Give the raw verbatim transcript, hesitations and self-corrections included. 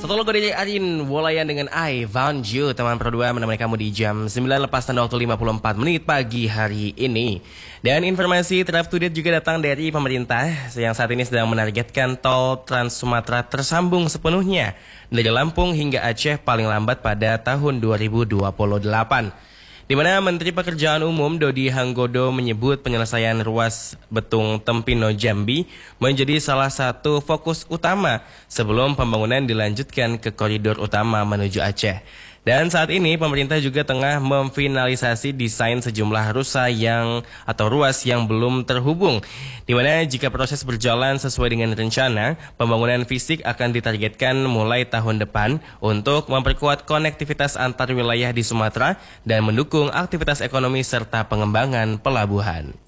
Satu lagu dari Arin Wolayan dengan I Found You. Teman Pro dua menemani kamu di jam sembilan lepas tanda waktu lima puluh empat menit pagi hari ini. Dan informasi terupdate juga datang dari pemerintah yang saat ini sedang menargetkan tol Trans Sumatera tersambung sepenuhnya dari Lampung hingga Aceh paling lambat pada tahun dua ribu dua puluh delapan. Di mana Menteri Pekerjaan Umum Dodi Hanggodo menyebut penyelesaian ruas Betung Tempino Jambi menjadi salah satu fokus utama sebelum pembangunan dilanjutkan ke koridor utama menuju Aceh. Dan saat ini pemerintah juga tengah memfinalisasi desain sejumlah rusa yang atau ruas yang belum terhubung. Di mana jika proses berjalan sesuai dengan rencana, pembangunan fisik akan ditargetkan mulai tahun depan untuk memperkuat konektivitas antar wilayah di Sumatera dan mendukung aktivitas ekonomi serta pengembangan pelabuhan.